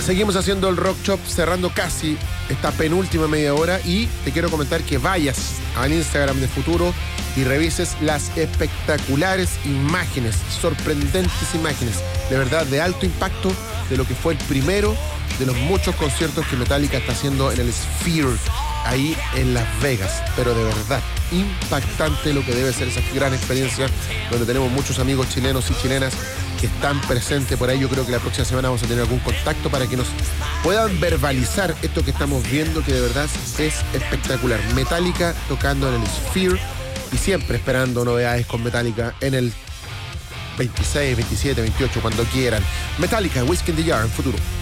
Seguimos haciendo el Rock Shop, cerrando casi esta penúltima media hora, y te quiero comentar que vayas al Instagram de Futuro y revises las espectaculares imágenes, sorprendentes imágenes, de verdad, de alto impacto, de lo que fue el primero de los muchos conciertos que Metallica está haciendo en el Sphere, ahí en Las Vegas. Pero de verdad, impactante lo que debe ser esa gran experiencia, donde tenemos muchos amigos chilenos y chilenas que están presentes por ahí. Yo creo que la próxima semana vamos a tener algún contacto para que nos puedan verbalizar esto que estamos viendo, que de verdad es espectacular. Metallica tocando en el Sphere, y siempre esperando novedades con Metallica en el 26, 27, 28, cuando quieran. Metallica, Whiskey in the Jar, en Futuro.